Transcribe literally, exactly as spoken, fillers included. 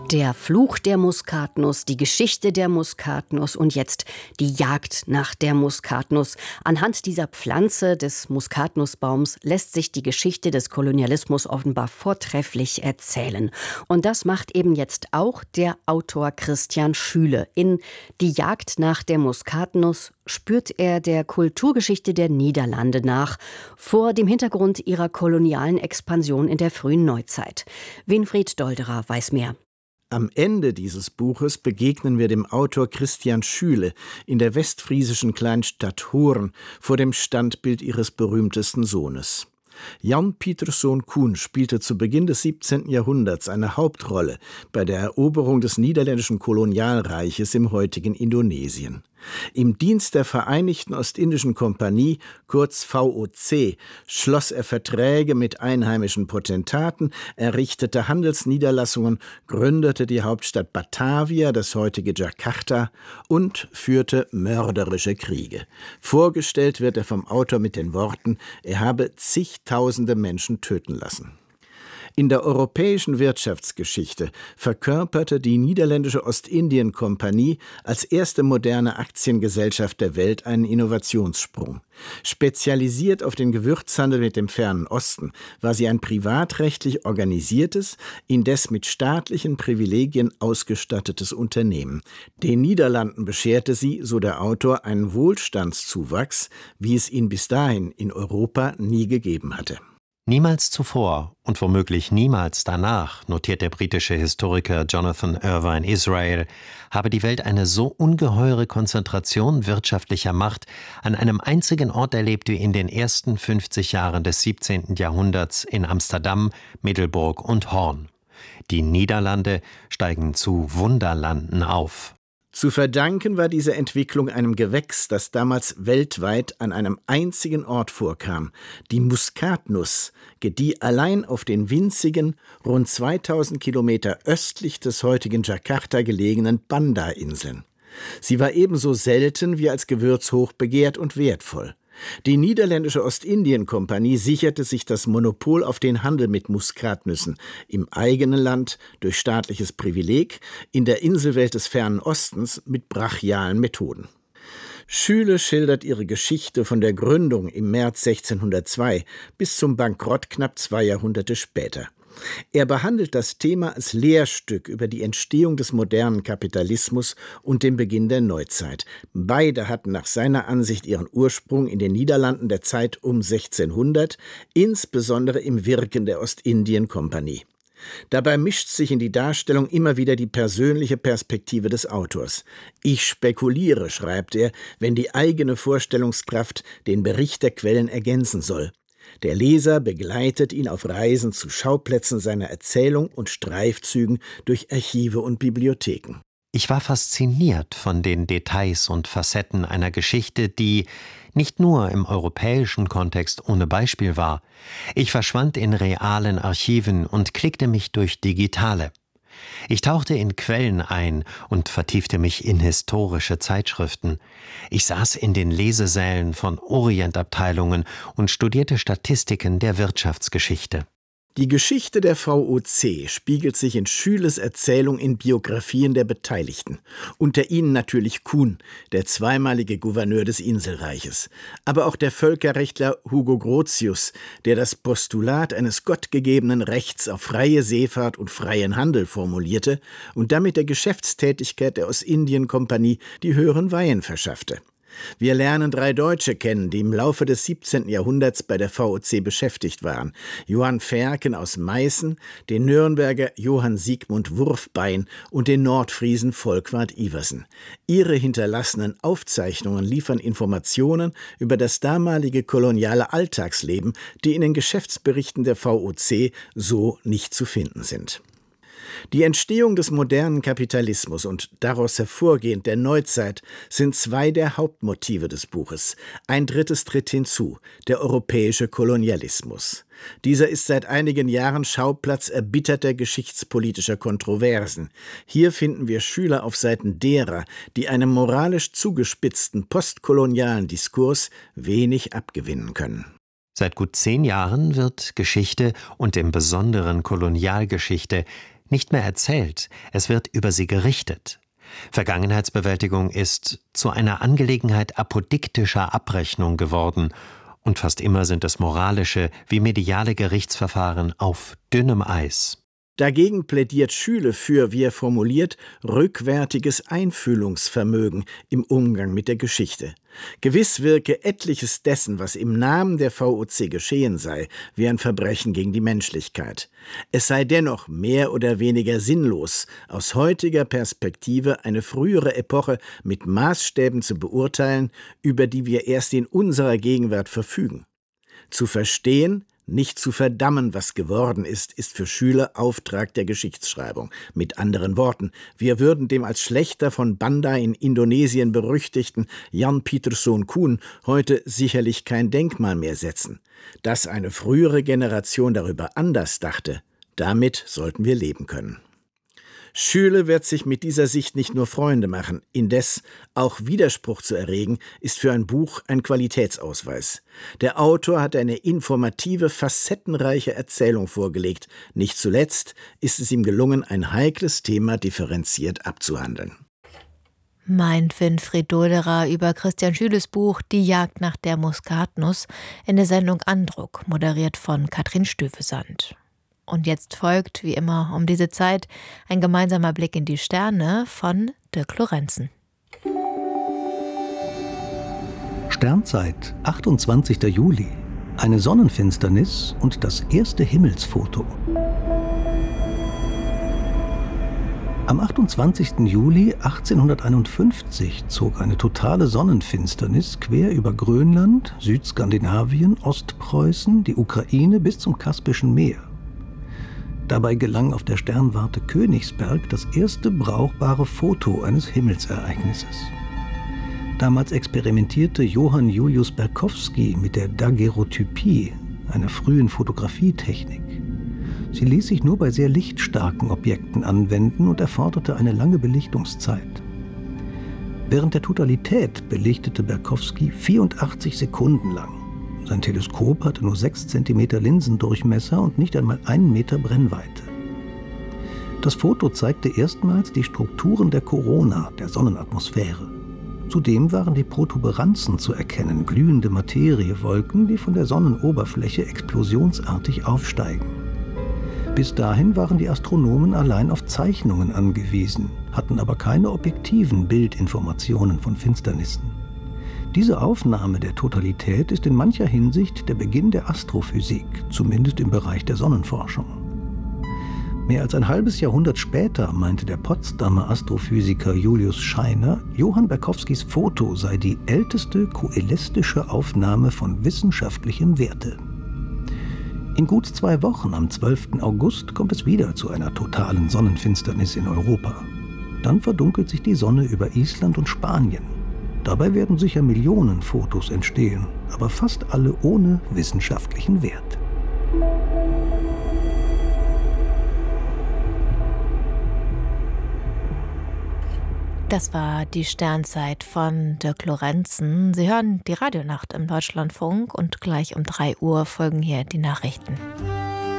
Der Fluch der Muskatnuss, die Geschichte der Muskatnuss und jetzt die Jagd nach der Muskatnuss. Anhand dieser Pflanze des Muskatnussbaums lässt sich die Geschichte des Kolonialismus offenbar vortrefflich erzählen. Und das macht eben jetzt auch der Autor Christian Schüle. In Die Jagd nach der Muskatnuss spürt er der Kulturgeschichte der Niederlande nach, vor dem Hintergrund ihrer kolonialen Expansion in der frühen Neuzeit. Winfried Dolderer weiß mehr. Am Ende dieses Buches begegnen wir dem Autor Christian Schüle in der westfriesischen Kleinstadt Hoorn vor dem Standbild ihres berühmtesten Sohnes. Jan Pieterszoon Koen spielte zu Beginn des siebzehnten Jahrhunderts eine Hauptrolle bei der Eroberung des niederländischen Kolonialreiches im heutigen Indonesien. Im Dienst der Vereinigten Ostindischen Kompanie, kurz V O C, schloss er Verträge mit einheimischen Potentaten, errichtete Handelsniederlassungen, gründete die Hauptstadt Batavia, das heutige Jakarta, und führte mörderische Kriege. Vorgestellt wird er vom Autor mit den Worten, er habe zigtausende Menschen töten lassen. In der europäischen Wirtschaftsgeschichte verkörperte die niederländische Ostindien-Kompanie als erste moderne Aktiengesellschaft der Welt einen Innovationssprung. Spezialisiert auf den Gewürzhandel mit dem Fernen Osten war sie ein privatrechtlich organisiertes, indes mit staatlichen Privilegien ausgestattetes Unternehmen. Den Niederlanden bescherte sie, so der Autor, einen Wohlstandszuwachs, wie es ihn bis dahin in Europa nie gegeben hatte. Niemals zuvor und womöglich niemals danach, notiert der britische Historiker Jonathan Irvine Israel, habe die Welt eine so ungeheure Konzentration wirtschaftlicher Macht an einem einzigen Ort erlebt wie in den ersten fünfzig Jahren des siebzehnten Jahrhunderts in Amsterdam, Middelburg und Hoorn. Die Niederlande steigen zu Wunderlanden auf. Zu verdanken war diese Entwicklung einem Gewächs, das damals weltweit an einem einzigen Ort vorkam. Die Muskatnuss gedieh allein auf den winzigen, rund zweitausend Kilometer östlich des heutigen Jakarta gelegenen Banda-Inseln. Sie war ebenso selten wie als Gewürz hochbegehrt und wertvoll. Die niederländische Ostindien-Kompanie sicherte sich das Monopol auf den Handel mit Muskatnüssen im eigenen Land durch staatliches Privileg, in der Inselwelt des Fernen Ostens mit brachialen Methoden. Schüle schildert ihre Geschichte von der Gründung im März sechzehnhundertzwei bis zum Bankrott knapp zwei Jahrhunderte später. Er behandelt das Thema als Lehrstück über die Entstehung des modernen Kapitalismus und den Beginn der Neuzeit. Beide hatten nach seiner Ansicht ihren Ursprung in den Niederlanden der Zeit um sechzehnhundert, insbesondere im Wirken der Ostindien-Kompanie. Dabei mischt sich in die Darstellung immer wieder die persönliche Perspektive des Autors. Ich spekuliere, schreibt er, wenn die eigene Vorstellungskraft den Bericht der Quellen ergänzen soll. Der Leser begleitet ihn auf Reisen zu Schauplätzen seiner Erzählung und Streifzügen durch Archive und Bibliotheken. Ich war fasziniert von den Details und Facetten einer Geschichte, die nicht nur im europäischen Kontext ohne Beispiel war. Ich verschwand in realen Archiven und klickte mich durch digitale. Ich tauchte in Quellen ein und vertiefte mich in historische Zeitschriften. Ich saß in den Lesesälen von Orientabteilungen und studierte Statistiken der Wirtschaftsgeschichte. Die Geschichte der V O C spiegelt sich in Schüles Erzählung in Biografien der Beteiligten. Unter ihnen natürlich Koen, der zweimalige Gouverneur des Inselreiches. Aber auch der Völkerrechtler Hugo Grotius, der das Postulat eines gottgegebenen Rechts auf freie Seefahrt und freien Handel formulierte und damit der Geschäftstätigkeit der Ostindien-Kompanie die höheren Weihen verschaffte. Wir lernen drei Deutsche kennen, die im Laufe des siebzehnten Jahrhunderts bei der V O C beschäftigt waren. Johann Ferken aus Meißen, den Nürnberger Johann Siegmund Wurfbein und den Nordfriesen Volkwart Iversen. Ihre hinterlassenen Aufzeichnungen liefern Informationen über das damalige koloniale Alltagsleben, die in den Geschäftsberichten der V O C so nicht zu finden sind. Die Entstehung des modernen Kapitalismus und daraus hervorgehend der Neuzeit sind zwei der Hauptmotive des Buches. Ein drittes tritt hinzu, der europäische Kolonialismus. Dieser ist seit einigen Jahren Schauplatz erbitterter geschichtspolitischer Kontroversen. Hier finden wir Schüler auf Seiten derer, die einem moralisch zugespitzten postkolonialen Diskurs wenig abgewinnen können. Seit gut zehn Jahren wird Geschichte und im Besonderen Kolonialgeschichte Nicht mehr erzählt, es wird über sie gerichtet. Vergangenheitsbewältigung ist zu einer Angelegenheit apodiktischer Abrechnung geworden, und fast immer sind es moralische wie mediale Gerichtsverfahren auf dünnem Eis. Dagegen plädiert Schüle für, wie er formuliert, rückwärtiges Einfühlungsvermögen im Umgang mit der Geschichte. Gewiss wirke etliches dessen, was im Namen der V O C geschehen sei, wie ein Verbrechen gegen die Menschlichkeit. Es sei dennoch mehr oder weniger sinnlos, aus heutiger Perspektive eine frühere Epoche mit Maßstäben zu beurteilen, über die wir erst in unserer Gegenwart verfügen. Zu verstehen, nicht zu verdammen, was geworden ist, ist für Schüler Auftrag der Geschichtsschreibung. Mit anderen Worten, wir würden dem als Schlächter von Banda in Indonesien berüchtigten Jan Pieterszoon Koen heute sicherlich kein Denkmal mehr setzen. Dass eine frühere Generation darüber anders dachte, damit sollten wir leben können. Schüle wird sich mit dieser Sicht nicht nur Freunde machen, indes auch Widerspruch zu erregen, ist für ein Buch ein Qualitätsausweis. Der Autor hat eine informative, facettenreiche Erzählung vorgelegt. Nicht zuletzt ist es ihm gelungen, ein heikles Thema differenziert abzuhandeln. Meint Winfried Doderer über Christian Schüles Buch Die Jagd nach der Muskatnuss in der Sendung Andruck, moderiert von Katrin Stüvesand. Und jetzt folgt, wie immer um diese Zeit, ein gemeinsamer Blick in die Sterne von Dirk Lorenzen. Sternzeit, achtundzwanzigster Juli. Eine Sonnenfinsternis und das erste Himmelsfoto. Am achtundzwanzigsten Juli achtzehnhunderteinundfünfzig zog eine totale Sonnenfinsternis quer über Grönland, Südskandinavien, Ostpreußen, die Ukraine bis zum Kaspischen Meer. Dabei gelang auf der Sternwarte Königsberg das erste brauchbare Foto eines Himmelsereignisses. Damals experimentierte Johann Julius Berkowski mit der Daguerreotypie, einer frühen Fotografietechnik. Sie ließ sich nur bei sehr lichtstarken Objekten anwenden und erforderte eine lange Belichtungszeit. Während der Totalität belichtete Berkowski vierundachtzig Sekunden lang. Sein Teleskop hatte nur sechs Zentimeter Linsendurchmesser und nicht einmal einen Meter Brennweite. Das Foto zeigte erstmals die Strukturen der Korona, der Sonnenatmosphäre. Zudem waren die Protuberanzen zu erkennen, glühende Materiewolken, die von der Sonnenoberfläche explosionsartig aufsteigen. Bis dahin waren die Astronomen allein auf Zeichnungen angewiesen, hatten aber keine objektiven Bildinformationen von Finsternissen. Diese Aufnahme der Totalität ist in mancher Hinsicht der Beginn der Astrophysik, zumindest im Bereich der Sonnenforschung. Mehr als ein halbes Jahrhundert später meinte der Potsdamer Astrophysiker Julius Scheiner, Johann Berkowskis Foto sei die älteste koelestische Aufnahme von wissenschaftlichem Werte. In gut zwei Wochen, am zwölften August, kommt es wieder zu einer totalen Sonnenfinsternis in Europa. Dann verdunkelt sich die Sonne über Island und Spanien. Dabei werden sicher Millionen Fotos entstehen, aber fast alle ohne wissenschaftlichen Wert. Das war die Sternzeit von Dirk Lorenzen. Sie hören die Radionacht im Deutschlandfunk und gleich um drei Uhr folgen hier die Nachrichten.